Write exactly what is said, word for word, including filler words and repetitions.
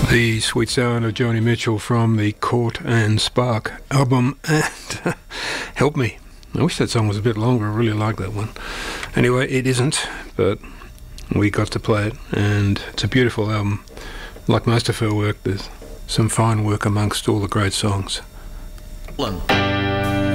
The sweet sound of Joni Mitchell from the Court and Spark album, and help me. I wish that song was a bit longer. I really like that one. Anyway, it isn't, but we got to play it, and it's a beautiful album. Like most of her work, there's some fine work amongst all the great songs. One.